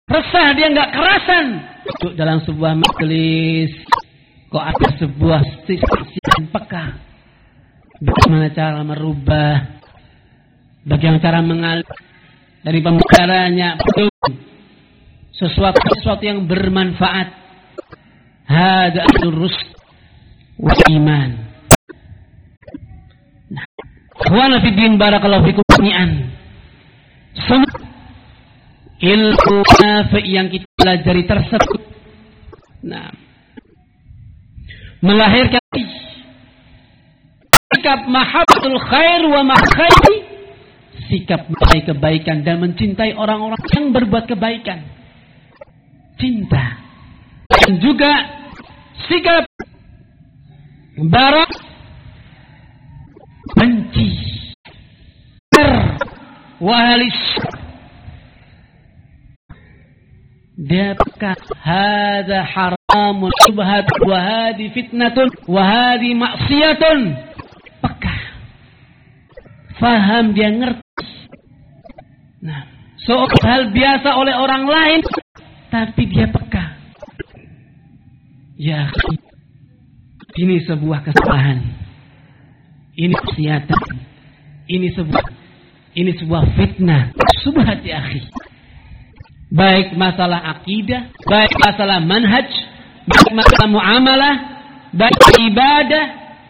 Resah, dia nggak kerasan. Duduk dalam sebuah majelis, kok ada sebuah sisi yang peka. Bagaimana cara merubah, bagaimana cara mengalir dari pembicaranya, sesuatu yang bermanfaat. Hada ad-durus wa iman. Nah, ikhwana fi din, barakallahu fikum jami'an. Semua ilmu nafi' yang kita pelajari tersebut, nah, melahirkan sikap mahabbatul khair wa makhairi, sikap mencintai kebaikan dan mencintai orang-orang yang berbuat kebaikan. Cinta. Dan juga sikap barak benci wa halis. Dia peka, hadza haramun subhat wa hadi fitnatun wa hadi maksiyatun. Peka, faham, dia ngerti. Nah, seolah hal biasa oleh orang lain, tapi dia peka. Ya, ini sebuah kesalahan, ini maksiatan, ini sebuah fitnah, subhat ya akhi. Baik masalah akidah, baik masalah manhaj, baik masalah muamalah, baik ibadah.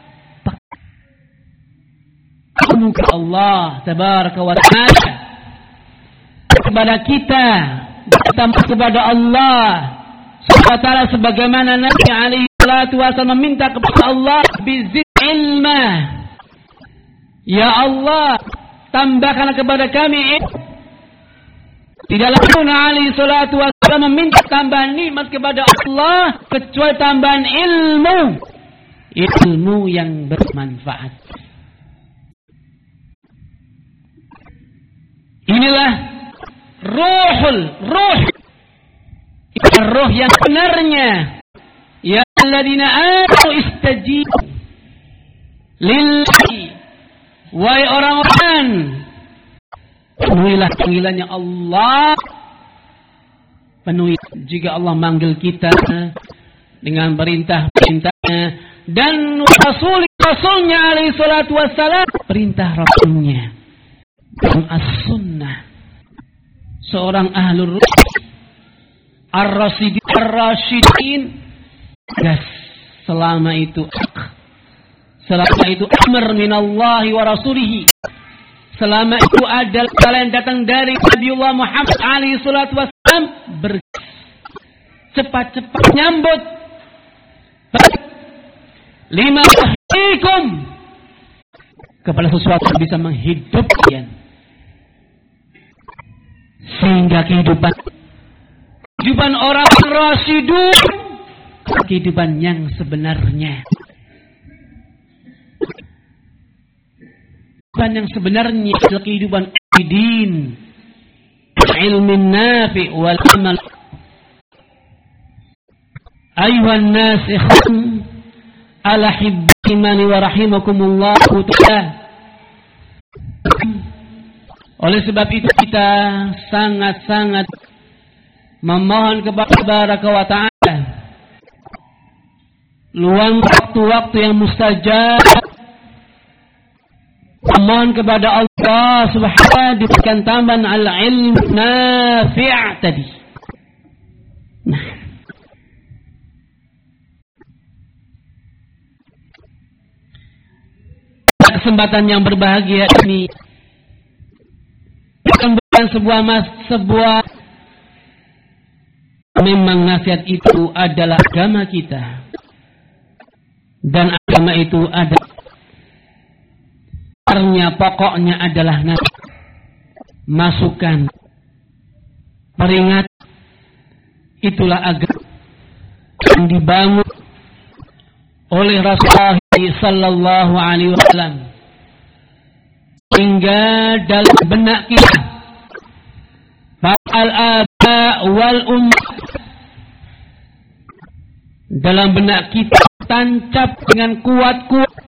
Semoga Allah tabaraka wa ta'ala kepada kita kepada Allah subhanahu wa ta'ala, sebagaimana Nabi alaihi salatu wasallam meminta kepada Allah bizid ilma. Ya Allah, tambahkan kepada kami ilmu. Tidaklah Nabi alaihi salatu wasallam meminta tambahan nikmat kepada Allah kecuali tambahan ilmu yang bermanfaat. Inilah ruh yang benarnya. Ya alladzina amanu istajibu lillahi, wahai orang-orang, penuhilah panggilannya Allah. Penuhi jika Allah manggil kita dengan perintah-perintahnya, dan Rasulnya alaihi salatu wassalam, perintah Rasulnya dan as-sunnah. Seorang ahlul ar-rasyidin, gas, selama itu amr minallahi wa rasulihi, selama itu adalah kalian datang dari Nabiullah Muhammad alaihi salatu wassalam, cepat-cepat nyambut lima yahdikum, kepada sesuatu yang bisa menghidupkan, sehingga kehidupan orang rasyidun, kehidupan yang sebenarnya, kehidupan yang sebenarnya adalah kehidupan din, ilmin nafi wal amal. Ayuhan nas ikhwan ala hibbimani wa rahimakumullah ta'ala. Oleh sebab itu kita sangat-sangat memohon kepada Baraka wa Ta'ala luang waktu-waktu yang mustajab, memohon kepada Allah subhanahu wa ta'ala diberikan tambahan al-ilm nafi' tadi. Nah, kesempatan yang berbahagia ini bukan sebuah memang nasihat itu adalah agama kita, dan agama itu ada pokoknya adalah masukan, peringatan. Itulah agama yang dibangun oleh Rasulullah sallallahu alaihi wasallam, hingga dalam benak kita al-aba wal ummah, dalam benak kita tancap dengan kuat-kuat